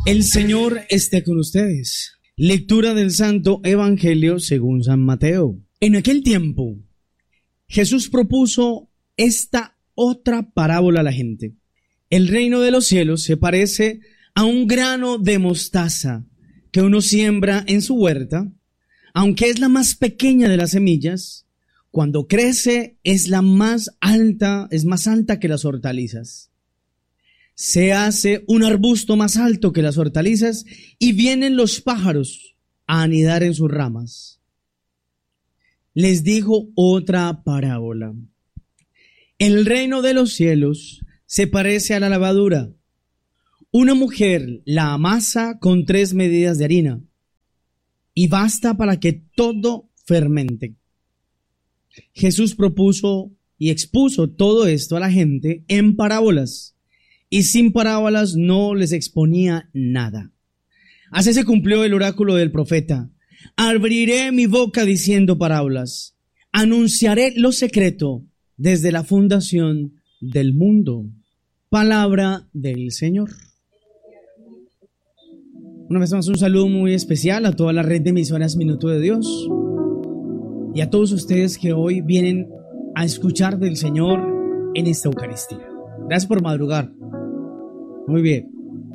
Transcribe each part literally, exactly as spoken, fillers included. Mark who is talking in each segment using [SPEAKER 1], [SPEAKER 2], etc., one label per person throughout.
[SPEAKER 1] El Señor esté con ustedes. Lectura del Santo Evangelio según San Mateo. En aquel tiempo, Jesús propuso esta otra parábola a la gente. El reino de los cielos se parece a un grano de mostaza que uno siembra en su huerta. Aunque es la más pequeña de las semillas, cuando crece es la más alta, es más alta que las hortalizas. Se hace un arbusto más alto que las hortalizas y vienen los pájaros a anidar en sus ramas. Les dijo otra parábola. El reino de los cielos se parece a la levadura. Una mujer la amasa con tres medidas de harina y basta para que todo fermente. Jesús propuso y expuso todo esto a la gente en parábolas. Y sin parábolas no les exponía nada. Así se cumplió el oráculo del profeta. Abriré mi boca diciendo parábolas. Anunciaré lo secreto desde la fundación del mundo. Palabra del Señor. Una vez más un saludo muy especial a toda la red de emisoras Minuto de Dios. Y a todos ustedes que hoy vienen a escuchar del Señor en esta Eucaristía. Gracias por madrugar. Muy bien.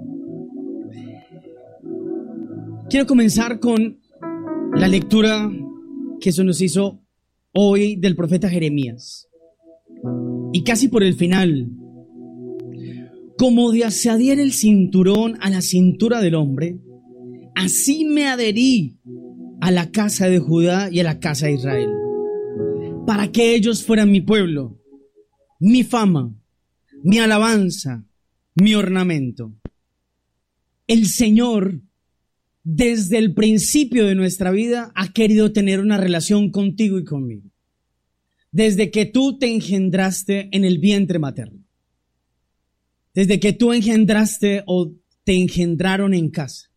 [SPEAKER 1] Quiero comenzar con la lectura que se nos hizo hoy del profeta Jeremías. Y casi por el final. Como de se adhiere el cinturón a la cintura del hombre, así me adherí a la casa de Judá y a la casa de Israel, para que ellos fueran mi pueblo, mi fama, mi alabanza, mi ornamento. El Señor, desde el principio de nuestra vida, ha querido tener una relación contigo y conmigo. Desde que tú te engendraste en el vientre materno. Desde que tú engendraste o te engendraron en casa.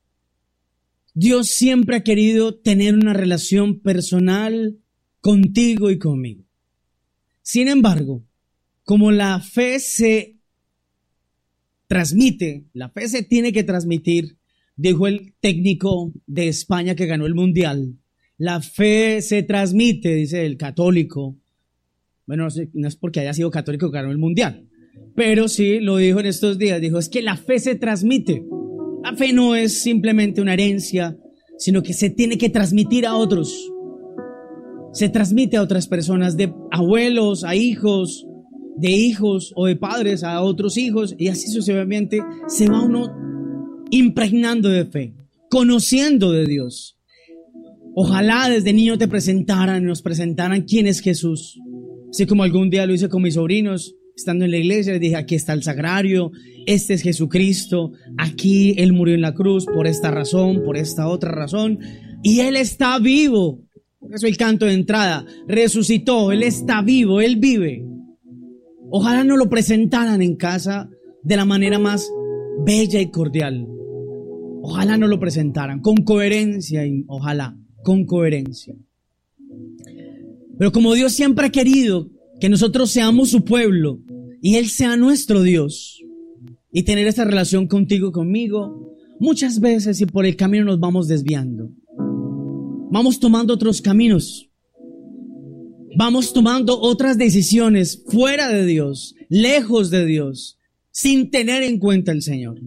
[SPEAKER 1] Dios siempre ha querido tener una relación personal contigo y conmigo. Sin embargo, como la fe se transmite, la fe se tiene que transmitir, dijo el técnico de España que ganó el mundial. La fe se transmite, dice el católico. Bueno, no es porque haya sido católico que ganó el mundial, pero sí lo dijo en estos días. Dijo, es que la fe se transmite. La fe no es simplemente una herencia, sino que se tiene que transmitir a otros. Se transmite a otras personas, de abuelos a hijos, de hijos o de padres a otros hijos, y así sucesivamente se va uno impregnando de fe, conociendo de Dios. Ojalá desde niño te presentaran, nos presentaran quién es Jesús. Así como algún día lo hice con mis sobrinos, estando en la iglesia, les dije, aquí está el sagrario, este es Jesucristo, aquí Él murió en la cruz por esta razón, por esta otra razón, y Él está vivo. Eso es el canto de entrada, resucitó, Él está vivo, Él vive. Ojalá nos lo presentaran en casa de la manera más bella y cordial. Ojalá nos lo presentaran con coherencia y ojalá con coherencia. Pero como Dios siempre ha querido que nosotros seamos su pueblo y Él sea nuestro Dios y tener esta relación contigo, conmigo, muchas veces y por el camino nos vamos desviando. Vamos tomando otros caminos. Vamos tomando otras decisiones fuera de Dios, lejos de Dios, sin tener en cuenta el Señor.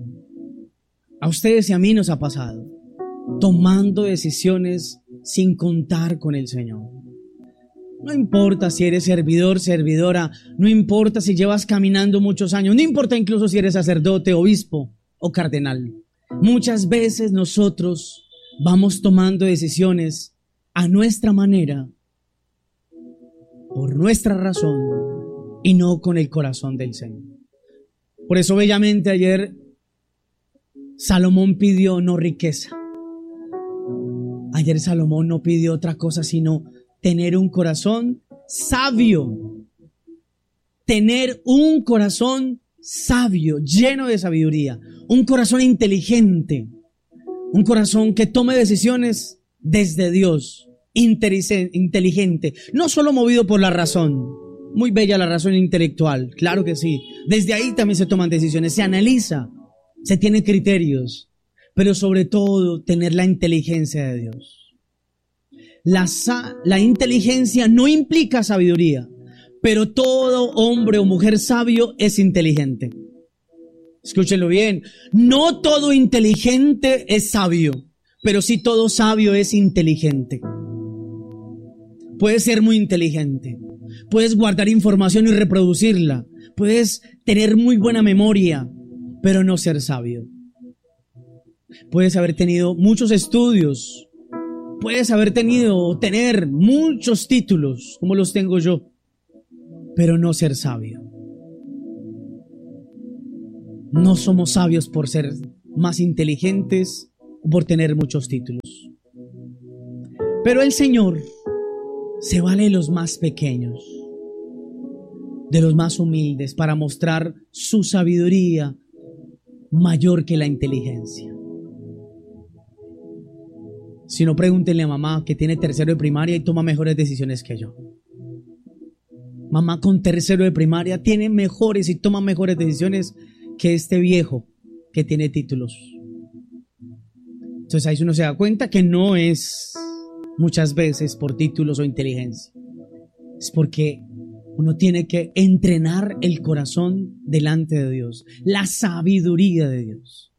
[SPEAKER 1] A ustedes y a mí nos ha pasado, tomando decisiones sin contar con el Señor. No importa si eres servidor, servidora, no importa si llevas caminando muchos años, no importa incluso si eres sacerdote, obispo o cardenal. Muchas veces nosotros vamos tomando decisiones a nuestra manera, por nuestra razón y no con el corazón del Señor. Por eso bellamente ayer Salomón pidió no riqueza. Ayer Salomón no pidió otra cosa sino tener un corazón sabio. Tener un corazón sabio, lleno de sabiduría. Un corazón inteligente. Un corazón que tome decisiones desde Dios. Inteligente, no solo movido por la razón, muy bella la razón intelectual, claro que sí, desde ahí también se toman decisiones, se analiza se tiene criterios, pero sobre todo tener la inteligencia de Dios. La, sa- la inteligencia no implica sabiduría, pero todo hombre o mujer sabio es inteligente. Escúchenlo bien, no todo inteligente es sabio, pero sí todo sabio es inteligente. Puedes ser muy inteligente, puedes guardar información y reproducirla, puedes tener muy buena memoria, pero no ser sabio. Puedes haber tenido muchos estudios, puedes haber tenido o tener muchos títulos, como los tengo yo, pero no ser sabio. No somos sabios por ser más inteligentes o por tener muchos títulos. Pero el Señor se vale de los más pequeños, de los más humildes, para mostrar su sabiduría mayor que la inteligencia. Si no, pregúntenle a mamá, que tiene tercero de primaria y toma mejores decisiones que yo. Mamá con tercero de primaria tiene mejores y toma mejores decisiones que este viejo que tiene títulos. Entonces ahí uno se da cuenta que no es muchas veces por títulos o inteligencia. Es porque uno tiene que entrenar el corazón delante de Dios, la sabiduría de Dios.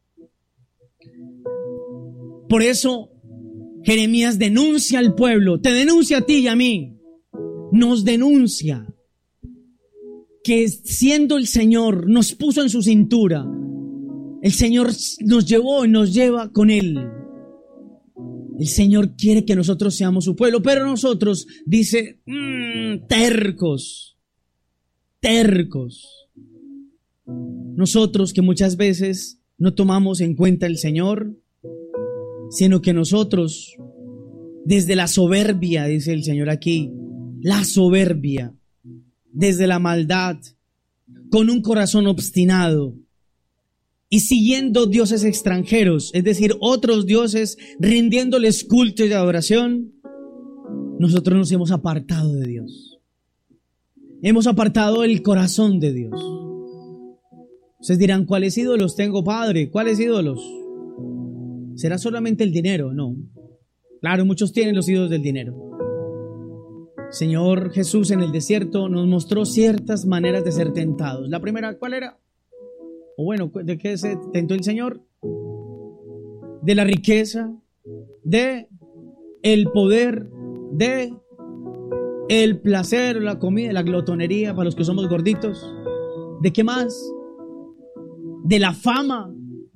[SPEAKER 1] Por eso Jeremías denuncia al pueblo, te denuncia a ti y a mí, nos denuncia que siendo el Señor nos puso en su cintura, el Señor nos llevó y nos lleva con Él. El Señor quiere que nosotros seamos su pueblo, pero nosotros, dice, mmm, tercos, tercos. Nosotros que muchas veces no tomamos en cuenta el Señor, sino que nosotros, desde la soberbia, dice el Señor aquí, la soberbia, desde la maldad, con un corazón obstinado y siguiendo dioses extranjeros, es decir, otros dioses, rindiéndoles culto y adoración, nosotros nos hemos apartado de Dios. Hemos apartado el corazón de Dios. Ustedes dirán, ¿cuáles ídolos tengo, Padre? ¿Cuáles ídolos? ¿Será solamente el dinero? No. Claro, muchos tienen los ídolos del dinero. Señor Jesús en el desierto nos mostró ciertas maneras de ser tentados. La primera, ¿cuál era? O bueno, ¿de qué se tentó el Señor? De la riqueza, de el poder, de el placer, la comida, la glotonería para los que somos gorditos. ¿De qué más? De la fama,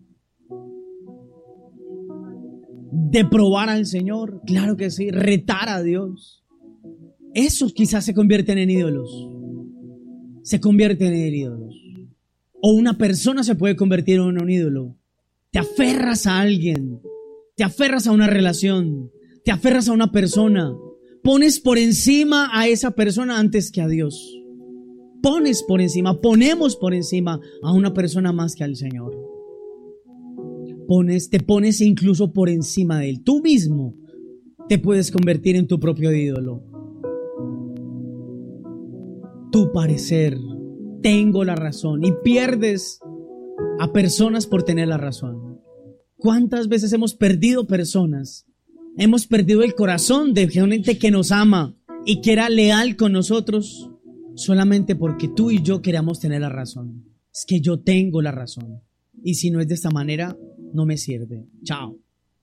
[SPEAKER 1] de probar al Señor, claro que sí, retar a Dios. Esos quizás se convierten en ídolos. Se convierten en ídolos. O una persona se puede convertir en un ídolo. Te aferras a alguien, te aferras a una relación, te aferras a una persona. Pones por encima a esa persona antes que a Dios. Pones por encima, ponemos por encima a una persona más que al Señor. Pones, te pones incluso por encima de Él. Tú mismo te puedes convertir en tu propio ídolo. Tu parecer, tengo la razón, y pierdes a personas por tener la razón. ¿Cuántas veces hemos perdido personas? Hemos perdido el corazón de gente que nos ama y que era leal con nosotros solamente porque tú y yo queríamos tener la razón. Es que yo tengo la razón, y si no es de esta manera, no me sirve. Chao.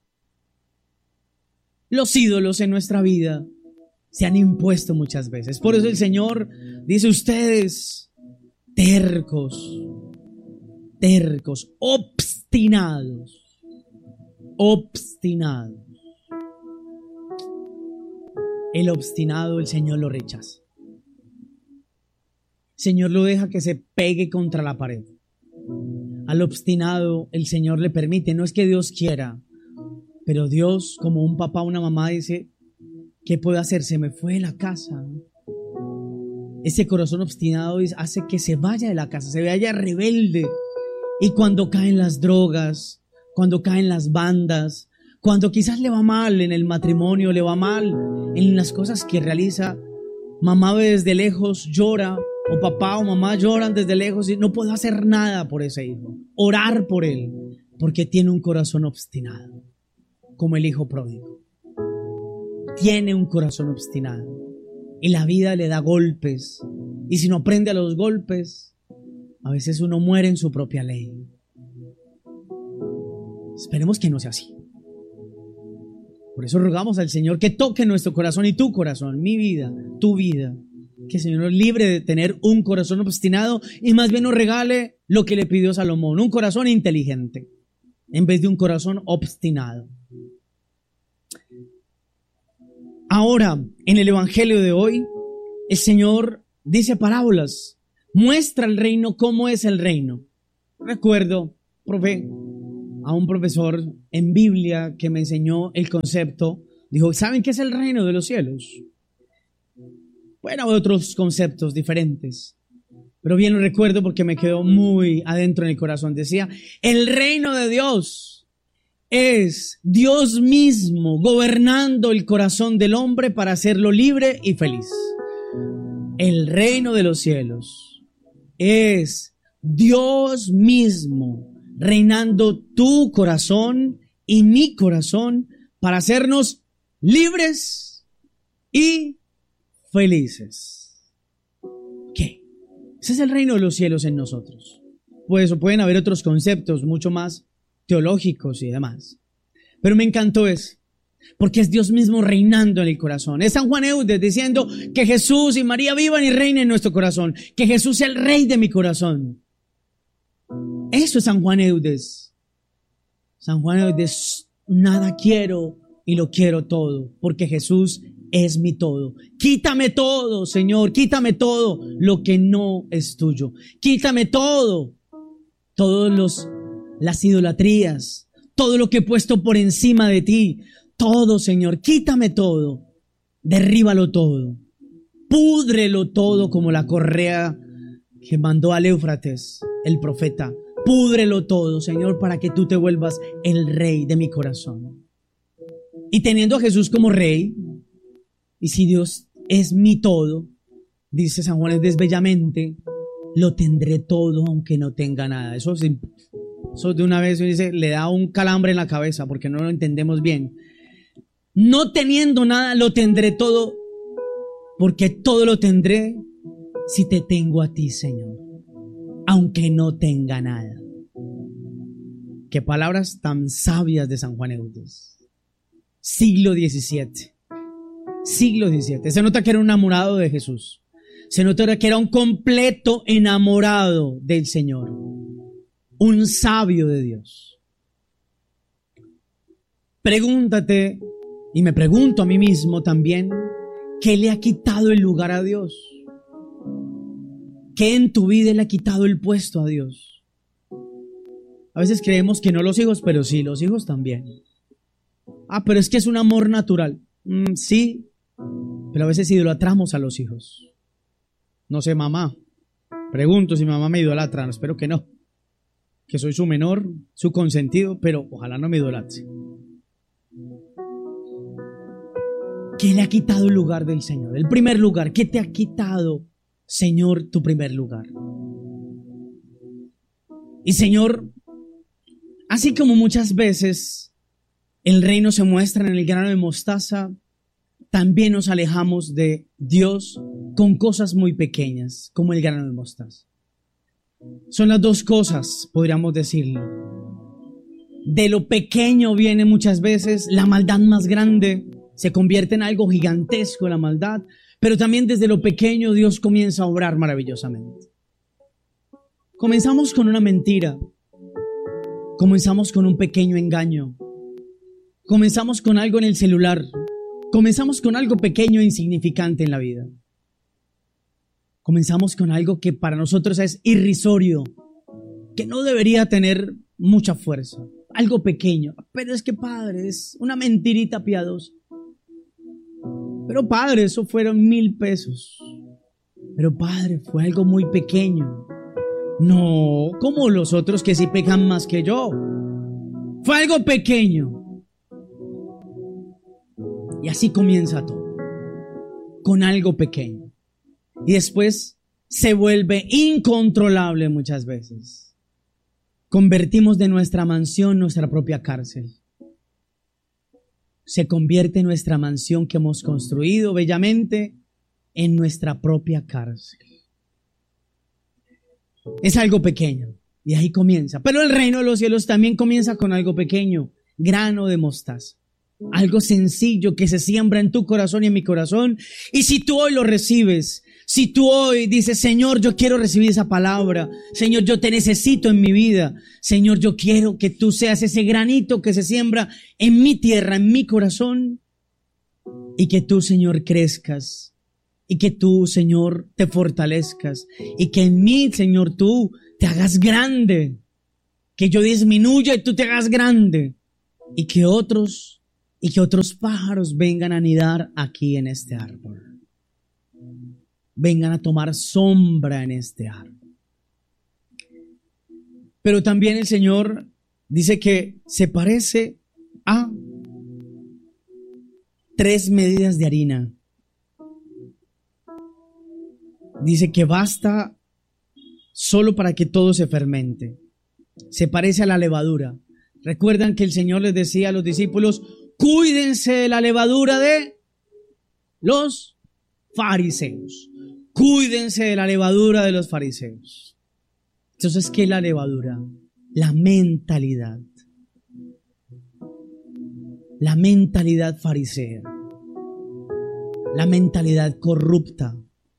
[SPEAKER 1] Los ídolos en nuestra vida se han impuesto muchas veces. Por eso el Señor dice, ustedes tercos, tercos, obstinados, obstinados. El obstinado, el Señor lo rechaza. El Señor lo deja que se pegue contra la pared. Al obstinado, el Señor le permite, no es que Dios quiera, pero Dios, como un papá o una mamá, dice, ¿qué puedo hacer? Se me fue de la casa. Ese corazón obstinado hace que se vaya de la casa, se vaya rebelde. Y cuando caen las drogas, cuando caen las bandas, cuando quizás le va mal en el matrimonio, le va mal en las cosas que realiza, mamá ve desde lejos, llora, o papá o mamá lloran desde lejos y no puedo hacer nada por ese hijo orar por él, porque tiene un corazón obstinado, como el hijo pródigo. Tiene un corazón obstinado y la vida le da golpes, y si no aprende a los golpes, a veces uno muere en su propia ley. Esperemos que no sea así. Por eso rogamos al Señor que toque nuestro corazón y tu corazón, mi vida, tu vida. Que el Señor nos libre de tener un corazón obstinado y más bien nos regale lo que le pidió Salomón, un corazón inteligente en vez de un corazón obstinado. Ahora, en el Evangelio de hoy, el Señor dice parábolas, muestra el reino, cómo es el reino. Recuerdo, profe, a un profesor en Biblia que me enseñó el concepto, dijo, ¿saben qué es el reino de los cielos? Bueno, otros conceptos diferentes, pero bien lo recuerdo porque me quedó muy adentro en el corazón. Decía, el reino de Dios es Dios mismo gobernando el corazón del hombre para hacerlo libre y feliz. El reino de los cielos es Dios mismo reinando tu corazón y mi corazón para hacernos libres y felices. ¿Qué? Ese es el reino de los cielos en nosotros. Pues pueden haber otros conceptos mucho más teológicos y demás. Pero me encantó eso, porque es Dios mismo reinando en el corazón. Es San Juan Eudes diciendo que Jesús y María vivan y reinen en nuestro corazón, que Jesús sea el rey de mi corazón. Eso es San Juan Eudes. San Juan Eudes, nada quiero y lo quiero todo, porque Jesús es mi todo. Quítame todo, Señor, quítame todo lo que no es tuyo. Quítame todo, todos los las idolatrías, todo lo que he puesto por encima de ti, todo, Señor, quítame todo, derríbalo todo, púdrelo todo como la correa que mandó al Éufrates, el profeta, púdrelo todo, Señor, para que tú te vuelvas el rey de mi corazón. Y teniendo a Jesús como rey, y si Dios es mi todo, dice San Juan Eudes bellamente, lo tendré todo aunque no tenga nada. Eso sí. Eso de una vez dice, le da un calambre en la cabeza porque no lo entendemos bien. No teniendo nada, lo tendré todo, porque todo lo tendré si te tengo a ti, Señor, aunque no tenga nada. Qué palabras tan sabias de San Juan Eudes. Siglo diecisiete. Siglo diecisiete. Se nota que era un enamorado de Jesús. Se nota que era un completo enamorado del Señor. Un sabio de Dios. Pregúntate, y me pregunto a mí mismo también, ¿qué le ha quitado el lugar a Dios? ¿Qué en tu vida le ha quitado el puesto a Dios? A veces creemos que no los hijos, pero sí, los hijos también. Ah, pero es que es un amor natural. Mm, sí, pero a veces idolatramos a los hijos. No sé, mamá. Pregunto si mamá me idolatra, espero que no. Que soy su menor, su consentido, pero ojalá no me idolatre. ¿Qué le ha quitado el lugar del Señor? El primer lugar, ¿qué te ha quitado, Señor, tu primer lugar? Y Señor, así como muchas veces el reino se muestra en el grano de mostaza, también nos alejamos de Dios con cosas muy pequeñas, como el grano de mostaza. Son las dos cosas, podríamos decirlo. De lo pequeño viene muchas veces la maldad más grande, se convierte en algo gigantesco la maldad, pero también desde lo pequeño Dios comienza a obrar maravillosamente. Comenzamos con una mentira, comenzamos con un pequeño engaño, comenzamos con algo en el celular, comenzamos con algo pequeño e insignificante en la vida. Comenzamos con algo que para nosotros es irrisorio, que no debería tener mucha fuerza, algo pequeño, pero es que padre, es una mentirita piadosa. Pero padre, eso fueron mil pesos. Pero padre, fue algo muy pequeño. No, como los otros que sí pecan más que yo. Fue algo pequeño. Y así comienza todo, con algo pequeño. Y después se vuelve incontrolable muchas veces. convertimos de nuestra mansión nuestra propia cárcel. Se convierte nuestra mansión que hemos construido bellamente en nuestra propia cárcel. Es algo pequeño y ahí comienza. Pero el reino de los cielos también comienza con algo pequeño, grano de mostaza. Algo sencillo que se siembra en tu corazón y en mi corazón. Y si tú hoy lo recibes, si tú hoy dices, Señor, yo quiero recibir esa palabra. Señor, yo te necesito en mi vida. Señor, yo quiero que tú seas ese granito que se siembra en mi tierra, en mi corazón. Y que tú, Señor, crezcas. Y que tú, Señor, te fortalezcas. Y que en mí, Señor, tú te hagas grande. Que yo disminuya y tú te hagas grande. Y que otros... Y que otros pájaros vengan a anidar aquí en este árbol. Vengan a tomar sombra en este árbol. Pero también el Señor dice que se parece a tres medidas de harina. Dice que basta solo para que todo se fermente. Se parece a la levadura. Recuerdan que el Señor les decía a los discípulos, cuídense de la levadura de los fariseos. Cuídense de la levadura de los fariseos. Entonces, ¿qué es la levadura? La mentalidad. La mentalidad farisea. La mentalidad corrupta.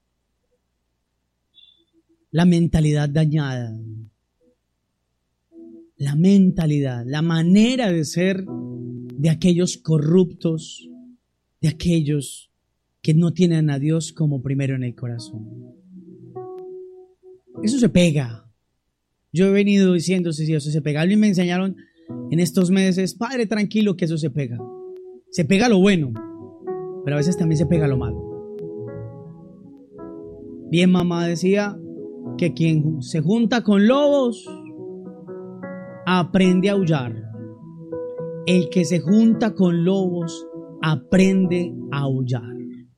[SPEAKER 1] La mentalidad dañada. La mentalidad, la manera de ser de aquellos corruptos, de aquellos que no tienen a Dios como primero en el corazón. Eso se pega. Yo he venido diciendo, sí, sí, eso se pega. Alguien me enseñaron en estos meses, padre, tranquilo que eso se pega. Se pega lo bueno, pero a veces también se pega lo malo. Bien, mamá decía que quien se junta con lobos aprende a aullar. El que se junta con lobos aprende a aullar.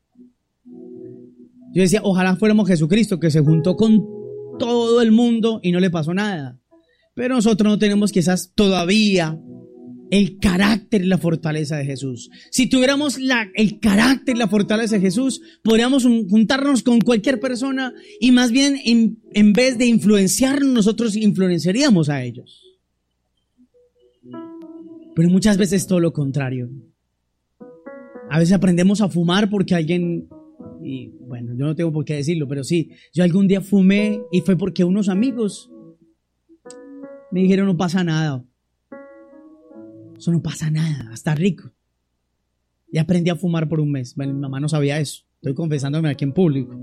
[SPEAKER 1] Yo decía, ojalá fuéramos Jesucristo, que se juntó con todo el mundo y no le pasó nada. Pero nosotros no tenemos quizás todavía el carácter y la fortaleza de Jesús. Si tuviéramos la, el carácter y la fortaleza de Jesús, podríamos juntarnos con cualquier persona y más bien en, en vez de influenciarnos, nosotros influenciaríamos a ellos. Pero muchas veces todo lo contrario. A veces aprendemos a fumar porque alguien, y bueno, yo no tengo por qué decirlo, pero sí, yo algún día fumé y fue porque unos amigos me dijeron no pasa nada. Eso no pasa nada, está rico. Y aprendí a fumar por un mes. Bueno, mi mamá no sabía eso. Estoy confesándome aquí en público.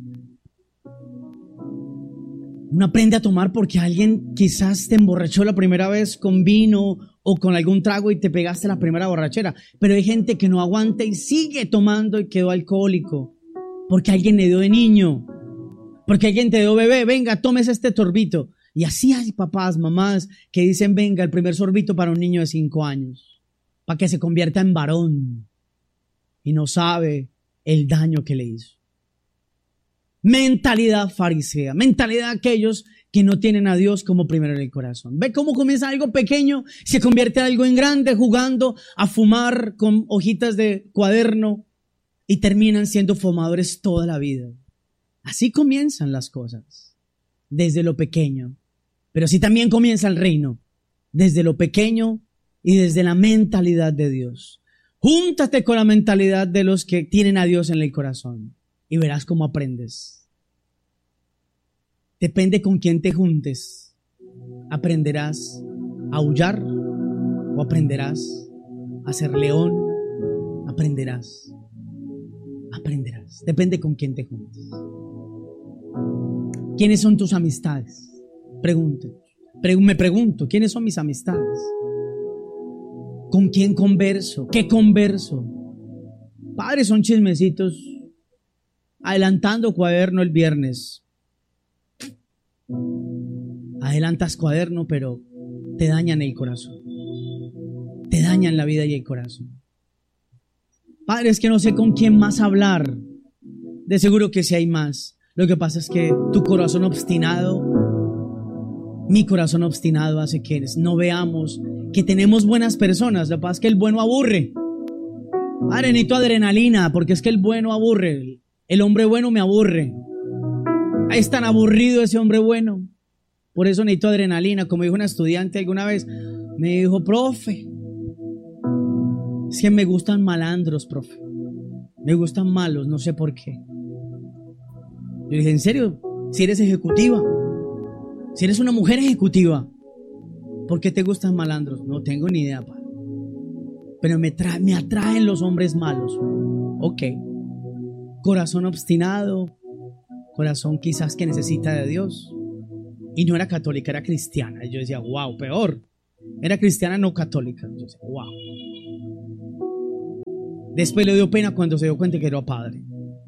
[SPEAKER 1] Uno aprende a tomar porque alguien quizás te emborrachó la primera vez con vino o con algún trago y te pegaste la primera borrachera. Pero hay gente que no aguanta y sigue tomando y quedó alcohólico. Porque alguien le dio de niño. Porque alguien te dio bebé. Venga, tomes este sorbito. Y así hay papás, mamás que dicen, venga, el primer sorbito para un niño de cinco años. Para que se convierta en varón. Y no sabe el daño que le hizo. Mentalidad farisea, mentalidad de aquellos que no tienen a Dios como primero en el corazón. Ve cómo comienza algo pequeño, se convierte en algo en grande, jugando a fumar con hojitas de cuaderno y terminan siendo fumadores toda la vida. Así comienzan las cosas, desde lo pequeño. Pero así también comienza el reino, desde lo pequeño y desde la mentalidad de Dios. Júntate con la mentalidad de los que tienen a Dios en el corazón y verás cómo aprendes. Depende con quién te juntes. Aprenderás a aullar o aprenderás a ser león. Aprenderás. Aprenderás. Depende con quién te juntes. ¿Quiénes son tus amistades? Pregunte. Pre- me pregunto, ¿quiénes son mis amistades? ¿Con quién converso? ¿Qué converso? Padres, son chismecitos. Adelantando cuaderno el viernes. Adelantas cuaderno, pero te dañan el corazón. Te dañan la vida y el corazón. Padre, es que no sé con quién más hablar. De seguro que sí hay más. Lo que pasa es que tu corazón obstinado Mi corazón obstinado hace que no veamos que tenemos buenas personas. Lo que pasa es que el bueno aburre. Padre, necesito adrenalina, porque es que el bueno aburre. El hombre bueno me aburre. Es tan aburrido ese hombre bueno. Por eso necesito adrenalina. Como dijo una estudiante alguna vez, me dijo, profe, es que me gustan malandros, profe. Me gustan malos, no sé por qué. Yo dije, ¿en serio? Si eres ejecutiva, si eres una mujer ejecutiva, ¿por qué te gustan malandros? No tengo ni idea, padre. Pero me, tra- me atraen los hombres malos. Ok. Corazón obstinado, corazón quizás que necesita de Dios. Y no era católica, era cristiana. Y yo decía, wow, peor. Era cristiana, no católica. Yo decía, wow. Después le dio pena cuando se dio cuenta que era padre.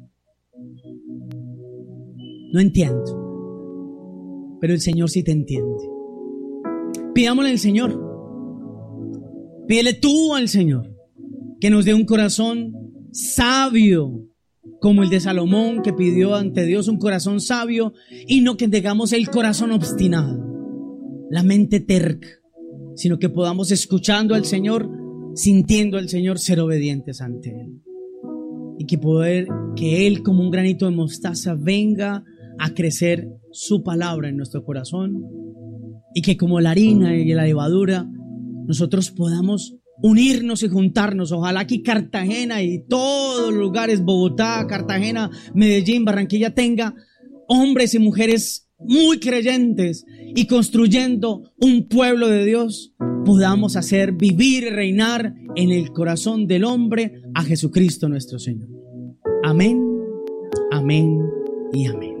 [SPEAKER 1] No entiendo. Pero el Señor sí te entiende. Pidámosle al Señor. Pídele tú al Señor que nos dé un corazón sabio, como el de Salomón, que pidió ante Dios un corazón sabio, y no que tengamos el corazón obstinado, la mente terca, sino que podamos, escuchando al Señor, sintiendo al Señor, ser obedientes ante Él. Y que poder, que Él como un granito de mostaza venga a crecer su palabra en nuestro corazón, y que como la harina y la levadura nosotros podamos unirnos y juntarnos. Ojalá aquí Cartagena y todos los lugares, Bogotá, Cartagena, Medellín, Barranquilla, tenga hombres y mujeres muy creyentes, y construyendo un pueblo de Dios podamos hacer vivir y reinar en el corazón del hombre a Jesucristo nuestro Señor. Amén, amén y amén.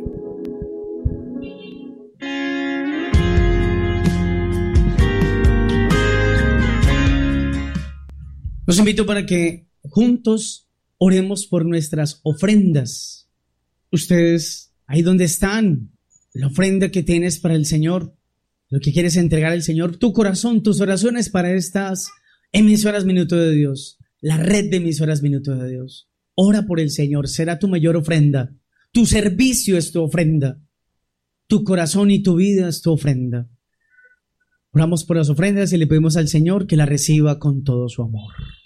[SPEAKER 1] Los invito para que juntos oremos por nuestras ofrendas. Ustedes, ahí donde están, la ofrenda que tienes para el Señor, lo que quieres entregar al Señor, tu corazón, tus oraciones para estas emisoras Minuto de Dios, la red de emisoras Minuto de Dios. Ora por el Señor, será tu mayor ofrenda. Tu servicio es tu ofrenda. Tu corazón y tu vida es tu ofrenda. Oramos por las ofrendas y le pedimos al Señor que la reciba con todo su amor.